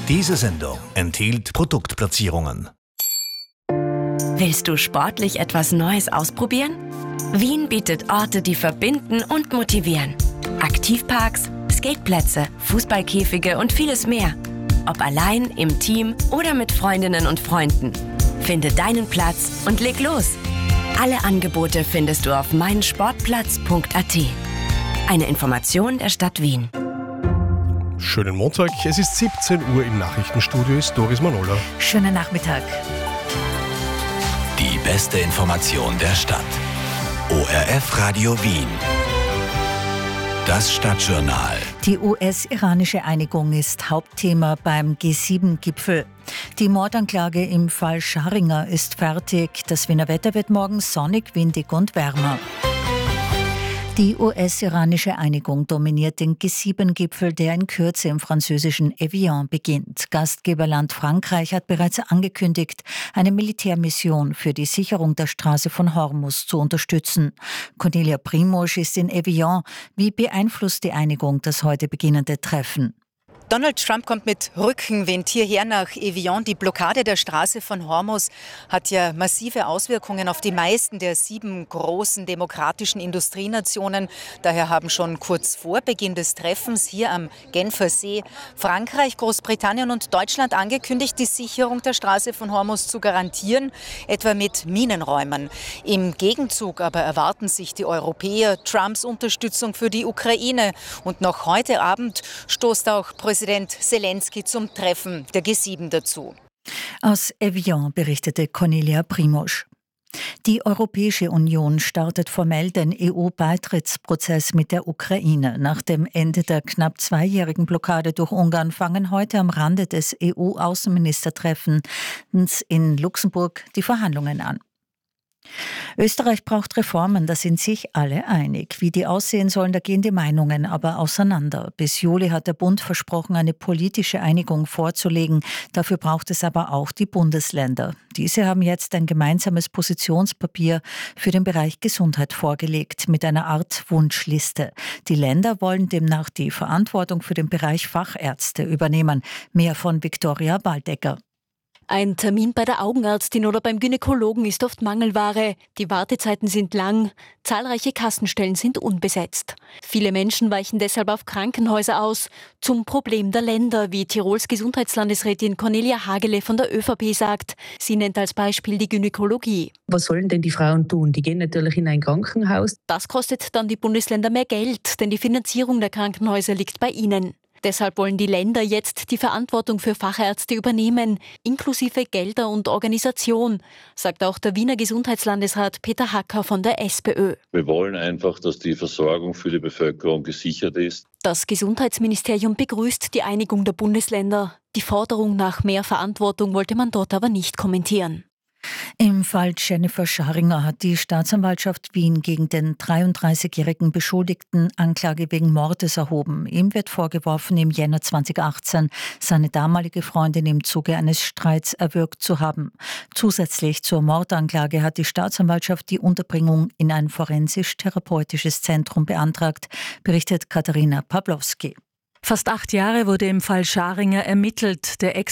Diese Sendung enthielt Produktplatzierungen. Willst du sportlich etwas Neues ausprobieren? Wien bietet Orte, die verbinden und motivieren. Aktivparks, Skateplätze, Fußballkäfige und vieles mehr. Ob allein, im Team oder mit Freundinnen und Freunden. Finde deinen Platz und leg los. Alle Angebote findest du auf meinsportplatz.at. Eine Information der Stadt Wien. Schönen Montag, es ist 17 Uhr, im Nachrichtenstudio ist Doris Manola. Schönen Nachmittag. Die beste Information der Stadt. ORF Radio Wien. Das Stadtjournal. Die US-iranische Einigung ist Hauptthema beim G7-Gipfel. Die Mordanklage im Fall Scharinger ist fertig. Das Wiener Wetter wird morgen sonnig, windig und wärmer. Die US-iranische Einigung dominiert den G7-Gipfel, der in Kürze im französischen Evian beginnt. Gastgeberland Frankreich hat bereits angekündigt, eine Militärmission für die Sicherung der Straße von Hormuz zu unterstützen. Cornelia Primosch ist in Evian. Wie beeinflusst die Einigung das heute beginnende Treffen? Donald Trump kommt mit Rückenwind hierher nach Evian. Die Blockade der Straße von Hormuz hat ja massive Auswirkungen auf die meisten der 7 großen demokratischen Industrienationen. Daher haben schon kurz vor Beginn des Treffens hier am Genfer See Frankreich, Großbritannien und Deutschland angekündigt, die Sicherung der Straße von Hormuz zu garantieren, etwa mit Minenräumern. Im Gegenzug aber erwarten sich die Europäer Trumps Unterstützung für die Ukraine. Und noch heute Abend stoßt auch Präsident Zelensky zum Treffen der G7 dazu. Aus Evian berichtete Cornelia Primosch. Die Europäische Union startet formell den EU-Beitrittsprozess mit der Ukraine. Nach dem Ende der knapp 2-jährigen Blockade durch Ungarn fangen heute am Rande des EU-Außenministertreffens in Luxemburg die Verhandlungen an. Österreich braucht Reformen, da sind sich alle einig. Wie die aussehen sollen, da gehen die Meinungen aber auseinander. Bis Juli hat der Bund versprochen, eine politische Einigung vorzulegen. Dafür braucht es aber auch die Bundesländer. Diese haben jetzt ein gemeinsames Positionspapier für den Bereich Gesundheit vorgelegt, mit einer Art Wunschliste. Die Länder wollen demnach die Verantwortung für den Bereich Fachärzte übernehmen. Mehr von Viktoria Waldecker. Ein Termin bei der Augenärztin oder beim Gynäkologen ist oft Mangelware. Die Wartezeiten sind lang, zahlreiche Kassenstellen sind unbesetzt. Viele Menschen weichen deshalb auf Krankenhäuser aus. Zum Problem der Länder, wie Tirols Gesundheitslandesrätin Cornelia Hagele von der ÖVP sagt. Sie nennt als Beispiel die Gynäkologie. Was sollen denn die Frauen tun? Die gehen natürlich in ein Krankenhaus. Das kostet dann die Bundesländer mehr Geld, denn die Finanzierung der Krankenhäuser liegt bei ihnen. Deshalb wollen die Länder jetzt die Verantwortung für Fachärzte übernehmen, inklusive Gelder und Organisation, sagt auch der Wiener Gesundheitslandesrat Peter Hacker von der SPÖ. Wir wollen einfach, dass die Versorgung für die Bevölkerung gesichert ist. Das Gesundheitsministerium begrüßt die Einigung der Bundesländer. Die Forderung nach mehr Verantwortung wollte man dort aber nicht kommentieren. Im Fall Jennifer Scharinger hat die Staatsanwaltschaft Wien gegen den 33-jährigen Beschuldigten Anklage wegen Mordes erhoben. Ihm wird vorgeworfen, im Jänner 2018 seine damalige Freundin im Zuge eines Streits erwürgt zu haben. Zusätzlich zur Mordanklage hat die Staatsanwaltschaft die Unterbringung in ein forensisch-therapeutisches Zentrum beantragt, berichtet Katharina Pawlowski. Fast 8 Jahre wurde im Fall Scharinger ermittelt. Der